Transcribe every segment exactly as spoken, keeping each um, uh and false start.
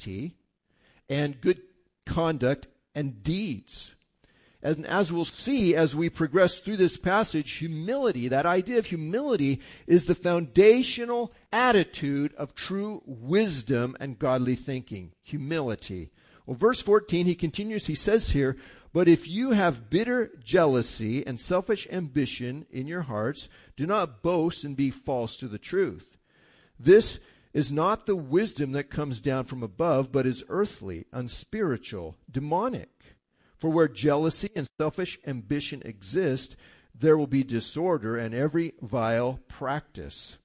piety and good conduct and deeds. And as we'll see as we progress through this passage, humility, that idea of humility, is the foundational attitude of true wisdom and godly thinking. Humility. Well, verse fourteen, he continues, he says here, "But if you have bitter jealousy and selfish ambition in your hearts, do not boast and be false to the truth. This is not the wisdom that comes down from above, but is earthly, unspiritual, demonic. For where jealousy and selfish ambition exist, there will be disorder and every vile practice."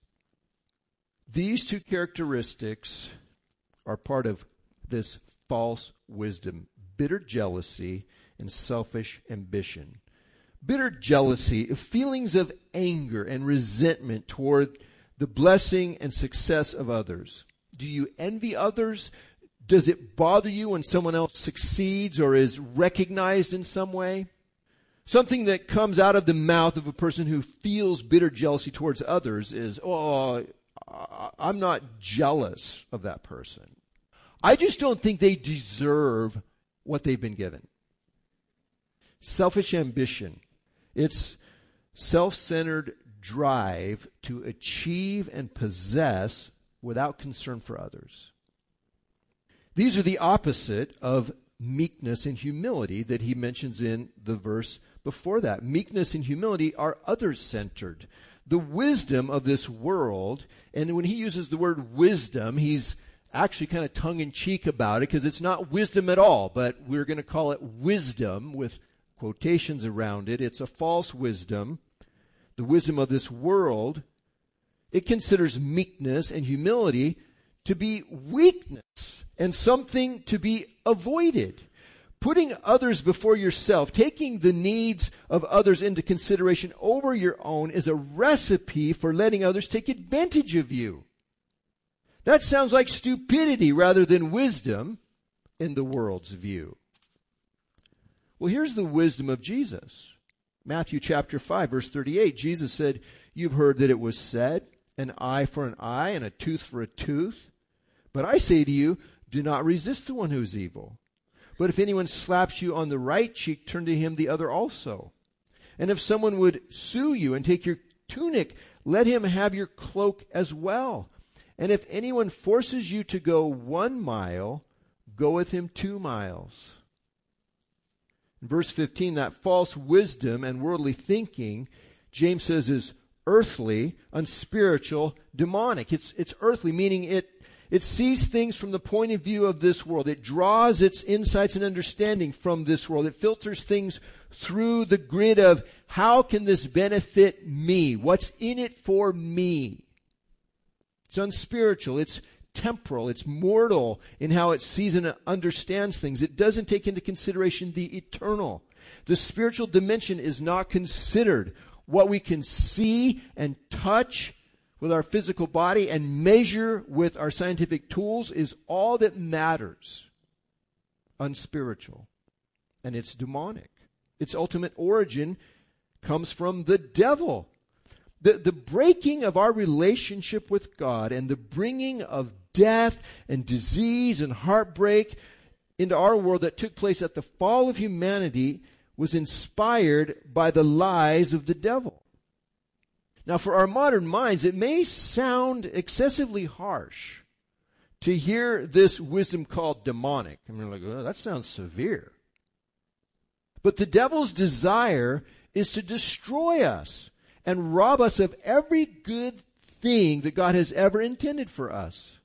These two characteristics are part of this false wisdom: bitter jealousy and selfish ambition. Bitter jealousy, feelings of anger and resentment toward the blessing and success of others. Do you envy others? Does it bother you when someone else succeeds or is recognized in some way? Something that comes out of the mouth of a person who feels bitter jealousy towards others is, "Oh, I'm not jealous of that person. I just don't think they deserve what they've been given." Selfish ambition. It's self-centered drive to achieve and possess without concern for others. These are the opposite of meekness and humility that he mentions in the verse before that. Meekness and humility are others-centered. The wisdom of this world, and when he uses the word wisdom, he's actually kind of tongue-in-cheek about it because it's not wisdom at all, but we're going to call it wisdom with quotations around it. It's a false wisdom. The wisdom of this world, it considers meekness and humility to be weakness and something to be avoided. Putting others before yourself, taking the needs of others into consideration over your own, is a recipe for letting others take advantage of you. That sounds like stupidity rather than wisdom in the world's view. Well, here's the wisdom of Jesus. Matthew chapter five, verse thirty-eight, Jesus said, "You've heard that it was said, an eye for an eye and a tooth for a tooth. But I say to you, do not resist the one who is evil. But if anyone slaps you on the right cheek, turn to him the other also. And if someone would sue you and take your tunic, let him have your cloak as well. And if anyone forces you to go one mile, go with him two miles." In verse fifteen, that false wisdom and worldly thinking, James says, is earthly, unspiritual, demonic. It's, it's earthly, meaning it It sees things from the point of view of this world. It draws its insights and understanding from this world. It filters things through the grid of, how can this benefit me? What's in it for me? It's unspiritual. It's temporal. It's mortal in how it sees and understands things. It doesn't take into consideration the eternal. The spiritual dimension is not considered. What we can see and touch with our physical body and measure with our scientific tools is all that matters. Unspiritual. And it's demonic. Its ultimate origin comes from the devil. The, the breaking of our relationship with God and the bringing of death and disease and heartbreak into our world that took place at the fall of humanity was inspired by the lies of the devil. Now, for our modern minds, it may sound excessively harsh to hear this wisdom called demonic. I mean, like, oh, that sounds severe. But the devil's desire is to destroy us and rob us of every good thing that God has ever intended for us.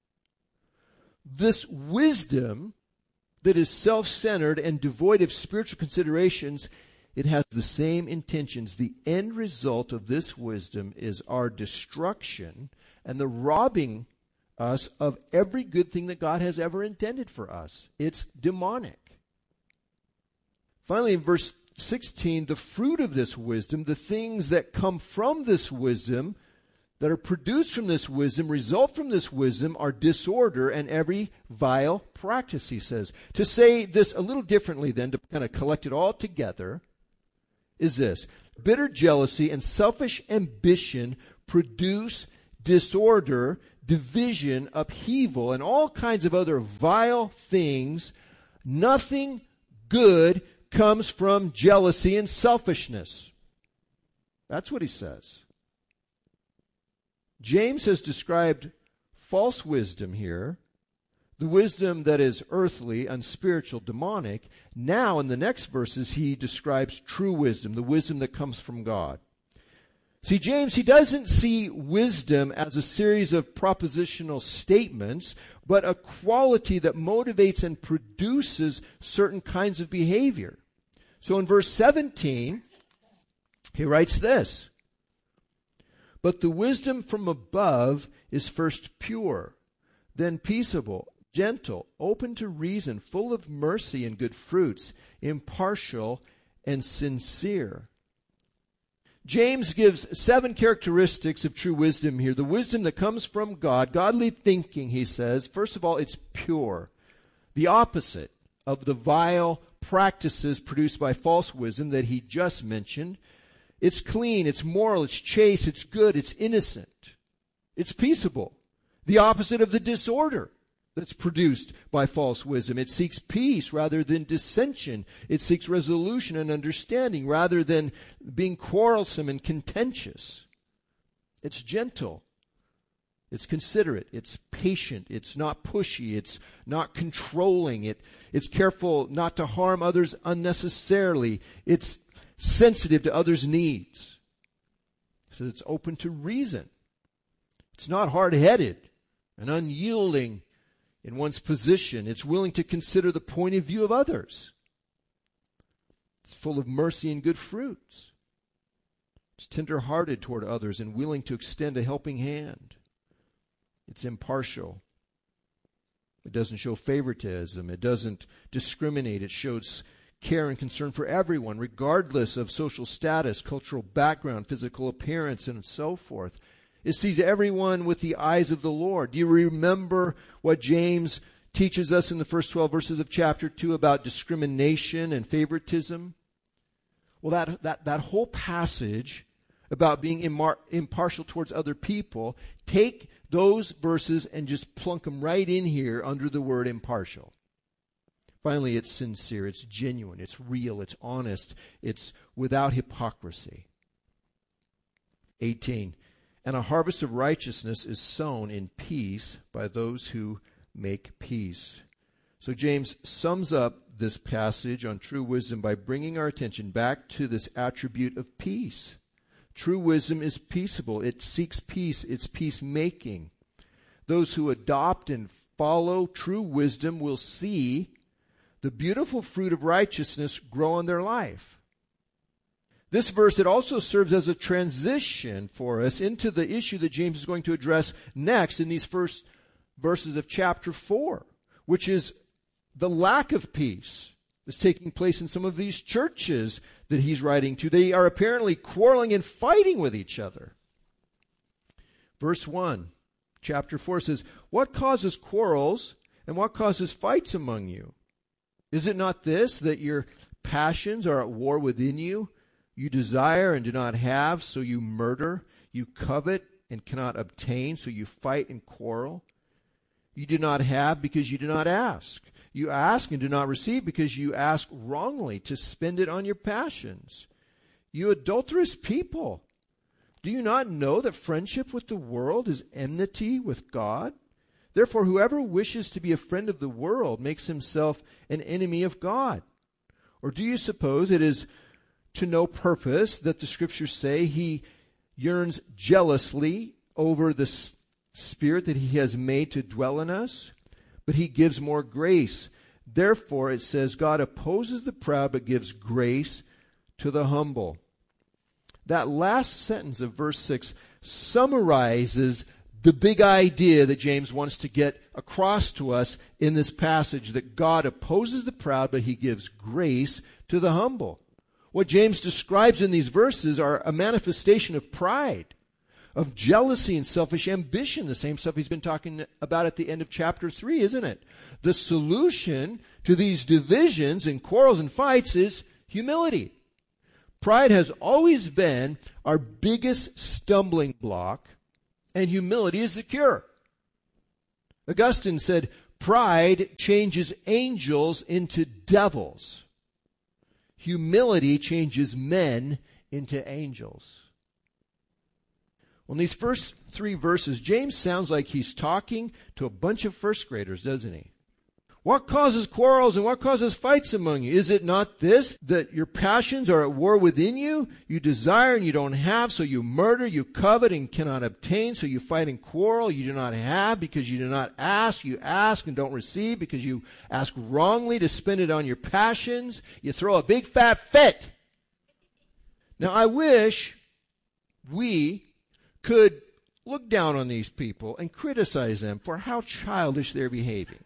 This wisdom that is self-centered and devoid of spiritual considerations, it has the same intentions. The end result of this wisdom is our destruction and the robbing us of every good thing that God has ever intended for us. It's demonic. Finally, in verse sixteen, the fruit of this wisdom, the things that come from this wisdom, that are produced from this wisdom, result from this wisdom, are disorder and every vile practice, he says. To say this a little differently then, to kind of collect it all together, is this: bitter jealousy and selfish ambition produce disorder, division, upheaval, and all kinds of other vile things, nothing good comes from jealousy and selfishness. That's what he says. James has described false wisdom here, the wisdom that is earthly, unspiritual, demonic. Now, in the next verses, he describes true wisdom, the wisdom that comes from God. See, James, he doesn't see wisdom as a series of propositional statements, but a quality that motivates and produces certain kinds of behavior. So in verse seventeen, he writes this: "But the wisdom from above is first pure, then peaceable, gentle, open to reason, full of mercy and good fruits, impartial and sincere." James gives seven characteristics of true wisdom here. The wisdom that comes from God, godly thinking, he says. First of all, it's pure. The opposite of the vile practices produced by false wisdom that he just mentioned. It's clean, it's moral, it's chaste, it's good, it's innocent. It's peaceable. The opposite of the disorder that's produced by false wisdom. It seeks peace rather than dissension. It seeks resolution and understanding rather than being quarrelsome and contentious. It's gentle. It's considerate. It's patient. It's not pushy. It's not controlling. It, it's careful not to harm others unnecessarily. It's sensitive to others' needs. So it's open to reason. It's not hard-headed and unyielding in one's position. It's willing to consider the point of view of others. It's full of mercy and good fruits. It's tender-hearted toward others and willing to extend a helping hand. It's impartial. It doesn't show favoritism. It doesn't discriminate. It shows care and concern for everyone, regardless of social status, cultural background, physical appearance, and so forth. It sees everyone with the eyes of the Lord. Do you remember what James teaches us in the first twelve verses of chapter two about discrimination and favoritism? Well, that, that, that whole passage about being immar- impartial towards other people, take those verses and just plunk them right in here under the word impartial. Finally, it's sincere, it's genuine, it's real, it's honest, it's without hypocrisy. eighteen. And a harvest of righteousness is sown in peace by those who make peace. So James sums up this passage on true wisdom by bringing our attention back to this attribute of peace. True wisdom is peaceable. It seeks peace. It's peacemaking. Those who adopt and follow true wisdom will see the beautiful fruit of righteousness grow in their life. This verse, it also serves as a transition for us into the issue that James is going to address next in these first verses of chapter four, which is the lack of peace that's taking place in some of these churches that he's writing to. They are apparently quarreling and fighting with each other. Verse one, chapter four says, "What causes quarrels and what causes fights among you? Is it not this, that your passions are at war within you? You desire and do not have, so you murder. You covet and cannot obtain, so you fight and quarrel. You do not have because you do not ask. You ask and do not receive because you ask wrongly to spend it on your passions. You adulterous people, do you not know that friendship with the world is enmity with God? Therefore, whoever wishes to be a friend of the world makes himself an enemy of God. Or do you suppose it is to no purpose that the Scriptures say he yearns jealously over the s- Spirit that he has made to dwell in us? But he gives more grace. Therefore, it says, God opposes the proud but gives grace to the humble." That last sentence of verse six summarizes the big idea that James wants to get across to us in this passage, that God opposes the proud but he gives grace to the humble. What James describes in these verses are a manifestation of pride, of jealousy and selfish ambition, the same stuff he's been talking about at the end of chapter three, isn't it? The solution to these divisions and quarrels and fights is humility. Pride has always been our biggest stumbling block, and humility is the cure. Augustine said, pride changes angels into devils. Humility changes men into angels. Well, in these first three verses, James sounds like he's talking to a bunch of first graders, doesn't he? What causes quarrels and what causes fights among you? Is it not this, that your passions are at war within you? You desire and you don't have, so you murder. You covet and cannot obtain, so you fight and quarrel. You do not have because you do not ask. You ask and don't receive because you ask wrongly to spend it on your passions. You throw a big fat fit. Now, I wish we could look down on these people and criticize them for how childish they're behaving.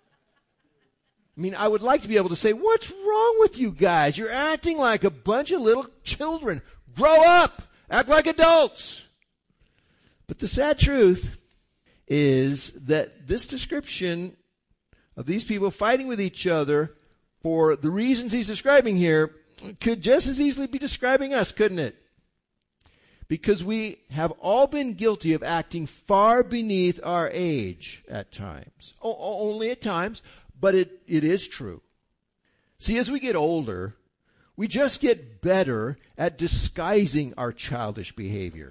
I mean, I would like to be able to say, what's wrong with you guys? You're acting like a bunch of little children. Grow up. Act like adults. But the sad truth is that this description of these people fighting with each other for the reasons he's describing here could just as easily be describing us, couldn't it? Because we have all been guilty of acting far beneath our age at times. O- only at times. But it, it is true. See, as we get older, we just get better at disguising our childish behavior.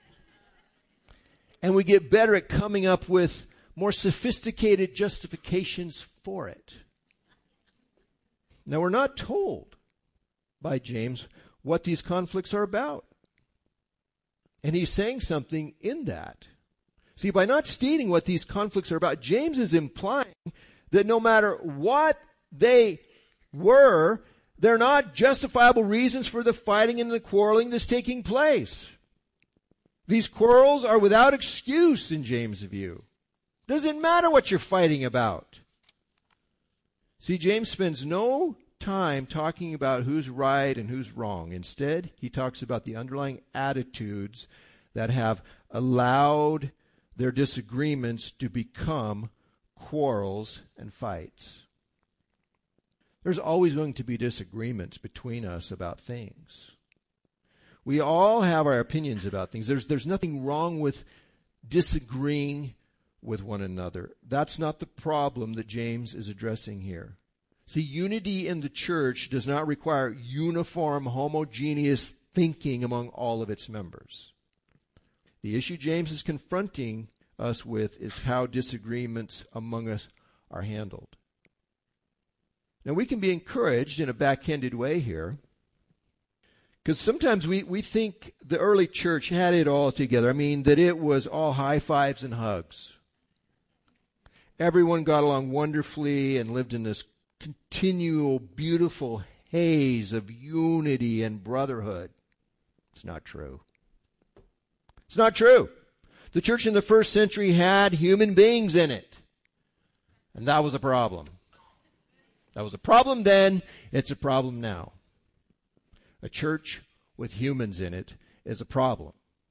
And we get better at coming up with more sophisticated justifications for it. Now, we're not told by James what these conflicts are about. And he's saying something in that. See, by not stating what these conflicts are about, James is implying that no matter what they were, they're not justifiable reasons for the fighting and the quarreling that's taking place. These quarrels are without excuse in James' view. Doesn't matter what you're fighting about. See, James spends no time talking about who's right and who's wrong. Instead, he talks about the underlying attitudes that have allowed their disagreements to become quarrels and fights. There's always going to be disagreements between us about things. We all have our opinions about things. There's, there's nothing wrong with disagreeing with one another. That's not the problem that James is addressing here. See, unity in the church does not require uniform, homogeneous thinking among all of its members. The issue James is confronting us with is how disagreements among us are handled. Now, we can be encouraged in a backhanded way here, because sometimes we, we think the early church had it all together. I mean, that it was all high fives and hugs. Everyone got along wonderfully and lived in this continual, beautiful haze of unity and brotherhood. It's not true. It's not true. The church in the first century had human beings in it. And that was a problem. That was a problem then. It's a problem now. A church with humans in it is a problem.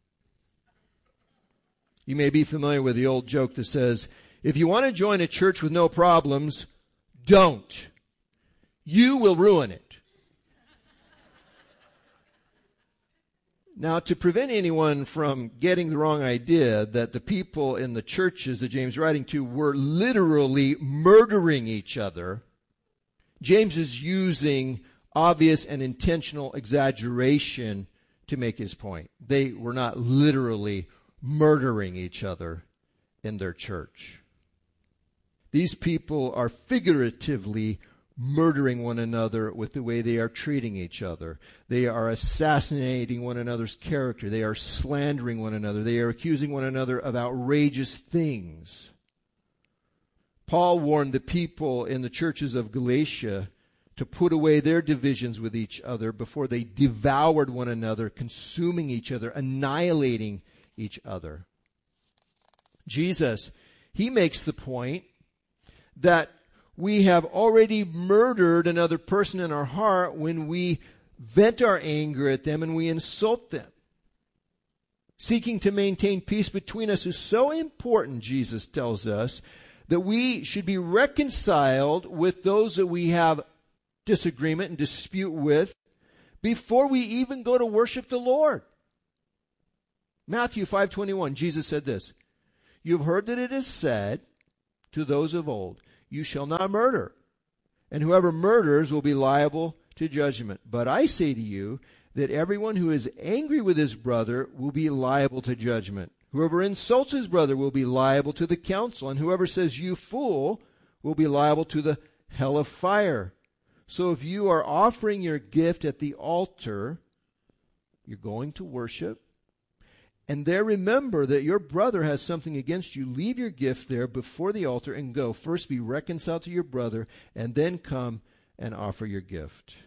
You may be familiar with the old joke that says, if you want to join a church with no problems, don't. You will ruin it. Now, to prevent anyone from getting the wrong idea that the people in the churches that James is writing to were literally murdering each other, James is using obvious and intentional exaggeration to make his point. They were not literally murdering each other in their church. These people are figuratively murdering one another with the way they are treating each other. They are assassinating one another's character. They are slandering one another. They are accusing one another of outrageous things. Paul warned the people in the churches of Galatia to put away their divisions with each other before they devoured one another, consuming each other, annihilating each other. Jesus, he makes the point that we have already murdered another person in our heart when we vent our anger at them and we insult them. Seeking to maintain peace between us is so important, Jesus tells us, that we should be reconciled with those that we have disagreement and dispute with before we even go to worship the Lord. Matthew five twenty-one, Jesus said this, "You've heard that it is said, to those of old, you shall not murder, and whoever murders will be liable to judgment. But I say to you that everyone who is angry with his brother will be liable to judgment. Whoever insults his brother will be liable to the council, and whoever says, you fool, will be liable to the hell of fire. So if you are offering your gift at the altar, you're going to worship, and there remember that your brother has something against you, leave your gift there before the altar and go. First be reconciled to your brother, and then come and offer your gift.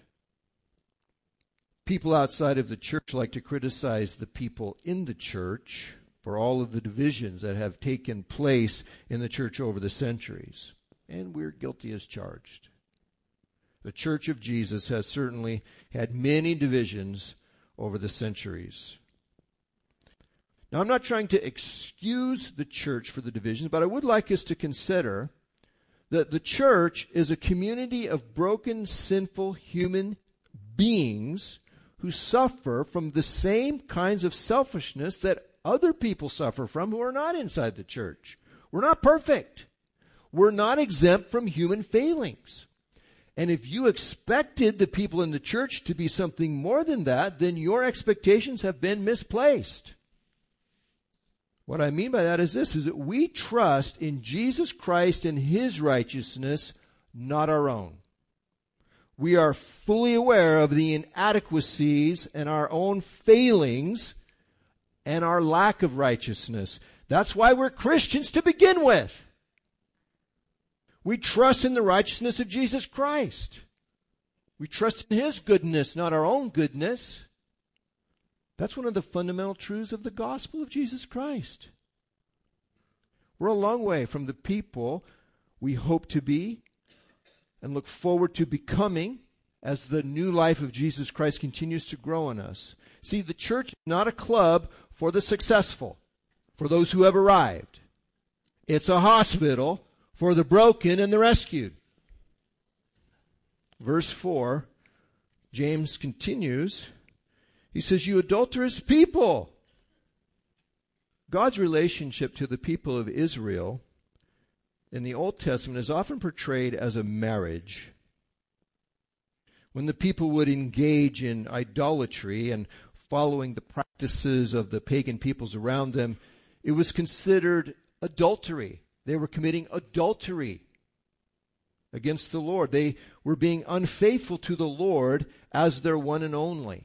People outside of the church like to criticize the people in the church for all of the divisions that have taken place in the church over the centuries. And we're guilty as charged. The Church of Jesus has certainly had many divisions over the centuries. Now, I'm not trying to excuse the church for the divisions, but I would like us to consider that the church is a community of broken, sinful human beings who suffer from the same kinds of selfishness that other people suffer from who are not inside the church. We're not perfect. We're not exempt from human failings. And if you expected the people in the church to be something more than that, then your expectations have been misplaced. What I mean by that is this, is that we trust in Jesus Christ and His righteousness, not our own. We are fully aware of the inadequacies and our own failings and our lack of righteousness. That's why we're Christians to begin with. We trust in the righteousness of Jesus Christ. We trust in His goodness, not our own goodness. That's one of the fundamental truths of the gospel of Jesus Christ. We're a long way from the people we hope to be and look forward to becoming as the new life of Jesus Christ continues to grow in us. See, the church is not a club for the successful, for those who have arrived. It's a hospital for the broken and the rescued. Verse four, James continues. He says, you adulterous people. God's relationship to the people of Israel in the Old Testament is often portrayed as a marriage. When the people would engage in idolatry and following the practices of the pagan peoples around them, it was considered adultery. They were committing adultery against the Lord. They were being unfaithful to the Lord as their one and only.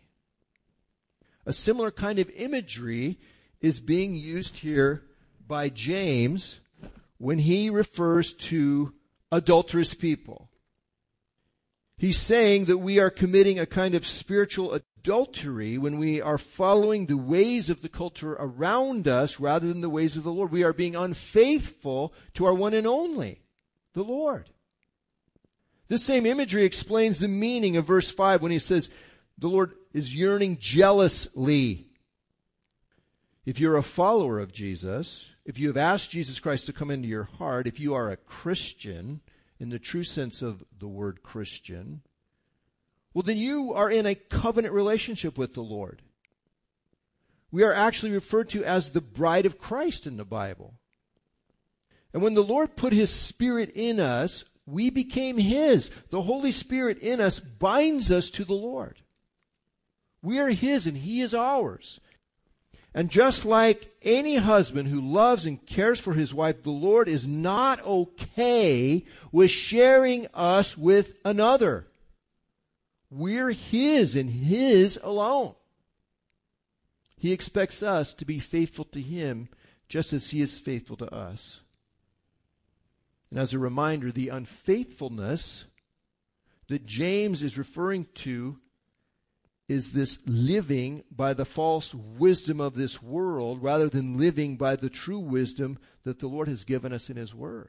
A similar kind of imagery is being used here by James when he refers to adulterous people. He's saying that we are committing a kind of spiritual adultery when we are following the ways of the culture around us rather than the ways of the Lord. We are being unfaithful to our one and only, the Lord. This same imagery explains the meaning of verse five when he says, the Lord is yearning jealously. If you're a follower of Jesus, if you have asked Jesus Christ to come into your heart, if you are a Christian, in the true sense of the word Christian, well, then you are in a covenant relationship with the Lord. We are actually referred to as the bride of Christ in the Bible. And when the Lord put His Spirit in us, we became His. The Holy Spirit in us binds us to the Lord. We are His and He is ours. And just like any husband who loves and cares for his wife, the Lord is not okay with sharing us with another. We're His and His alone. He expects us to be faithful to Him just as He is faithful to us. And as a reminder, the unfaithfulness that James is referring to is this living by the false wisdom of this world rather than living by the true wisdom that the Lord has given us in His Word.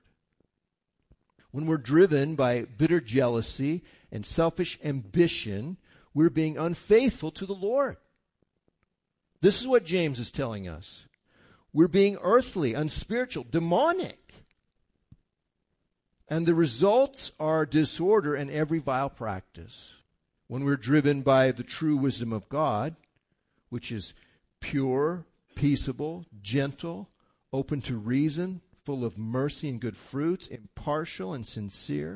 When we're driven by bitter jealousy and selfish ambition, we're being unfaithful to the Lord. This is what James is telling us. We're being earthly, unspiritual, demonic. And the results are disorder and every vile practice. When we're driven by the true wisdom of God, which is pure, peaceable, gentle, open to reason, full of mercy and good fruits, impartial and sincere.